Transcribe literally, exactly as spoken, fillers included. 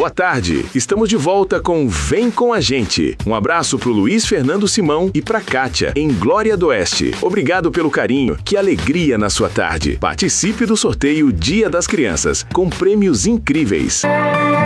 Boa tarde, estamos de volta com Vem Com a Gente. Um abraço pro Luiz Fernando Simão e pra Kátia, em Glória do Oeste. Obrigado pelo carinho, que alegria na sua tarde. Participe do sorteio Dia das Crianças, com prêmios incríveis.